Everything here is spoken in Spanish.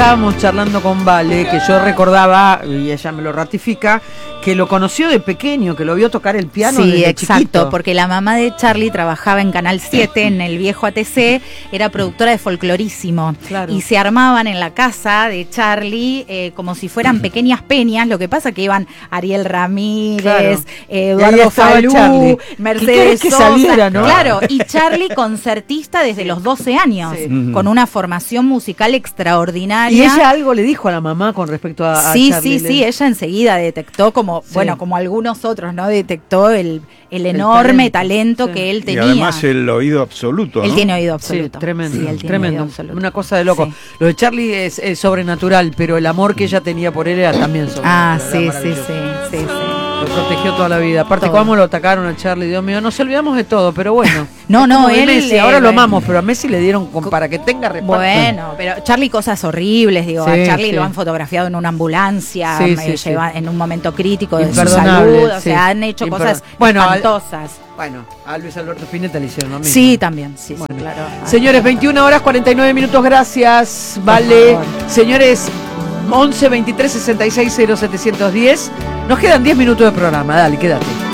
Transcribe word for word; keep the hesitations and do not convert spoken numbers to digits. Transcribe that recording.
estábamos charlando con Vale, que yo recordaba, y ella me lo ratifica, que lo conoció de pequeño, que lo vio tocar el piano sí, desde exacto, chiquito. Porque la mamá de Charlie trabajaba en Canal siete, en el viejo A T C, era productora de Folclorísimo. Claro. Y se armaban en la casa de Charlie eh, como si fueran pequeñas peñas, lo que pasa que iban Ariel Ramírez, Claro. eh, Y ahí Eduardo estaba Falú, Charlie. ¿Qué Mercedes querés que Sosa. saliera, no? Claro, y Charlie concertista desde los doce años, Sí. con una formación musical extraordinaria. Y ella algo le dijo a la mamá con respecto a, a Sí, Charlie. sí, sí, ella enseguida detectó como, Sí. bueno, como algunos otros, ¿no? Detectó el, el enorme talento, talento, sí. que él Y tenía. además el oído absoluto, Él ¿no? tiene oído Sí, absoluto. tremendo, Sí, él tiene tremendo. oído absoluto. Una cosa de loco. Sí. Lo de Charlie es, es sobrenatural, pero el amor que ella tenía por él era también sobrenatural. Ah, era sí, sí, maravilloso. sí, sí, sí. Lo protegió toda la vida. Aparte, Todo. cómo lo atacaron a Charlie, Dios mío. Nos olvidamos de todo, pero bueno. No, Es no, como de él, Messi, eh, ahora lo bueno. amamos, pero a Messi le dieron con- para que tenga reparto. Bueno, pero Charlie cosas horribles, digo, Sí, a Charlie sí. lo han fotografiado en una ambulancia, Sí, me sí, lleva sí. en un momento crítico de su Imperdonable, salud, o sí. sea, han hecho Imperdon- cosas Bueno, al- espantosas. Bueno, a Luis Alberto Spinetta le hicieron lo mismo. Sí, también, sí, sí, Bueno. claro. Señores, veintiuna horas cuarenta y nueve minutos, gracias. Vale. favor. Señores, once veintitrés sesenta y seis cero setecientos diez. Nos quedan diez minutos de programa, dale, quédate.